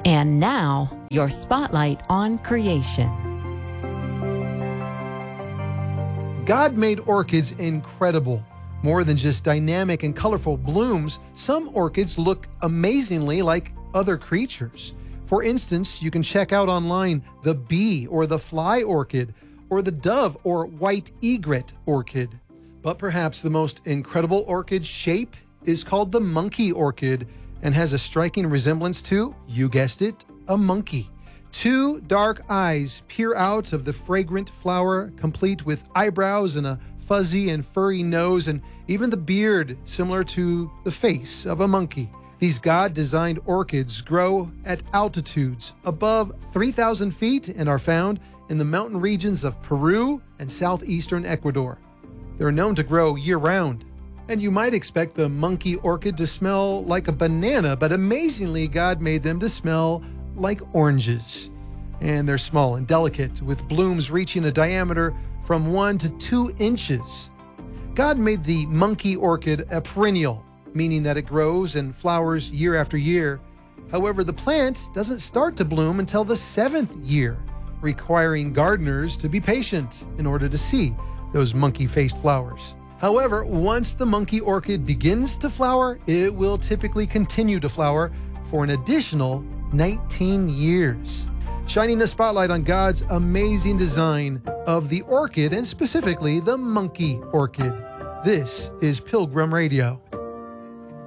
And now, your spotlight on creation. God made orchids incredible. More than just dynamic and colorful blooms, some orchids look amazingly like other creatures. For instance, you can check out online the bee or the fly orchid, or the dove or white egret orchid. But perhaps the most incredible orchid shape is called the monkey orchid and has a striking resemblance to, you guessed it, a monkey. Two dark eyes peer out of the fragrant flower, complete with eyebrows and a fuzzy and furry nose, and even the beard similar to the face of a monkey. These God-designed orchids grow at altitudes above 3,000 feet and are found in the mountain regions of Peru and southeastern Ecuador. They're known to grow year-round. And you might expect the monkey orchid to smell like a banana, but amazingly, God made them to smell like oranges. And they're small and delicate, with blooms reaching a diameter from 1 to 2 inches. God made the monkey orchid a perennial, meaning that it grows and flowers year after year. However, the plant doesn't start to bloom until the 7th year, requiring gardeners to be patient in order to see those monkey-faced flowers. However, once the monkey orchid begins to flower, it will typically continue to flower for an additional 19 years. Shining a spotlight on God's amazing design of the orchid, and specifically the monkey orchid. This is Pilgrim Radio.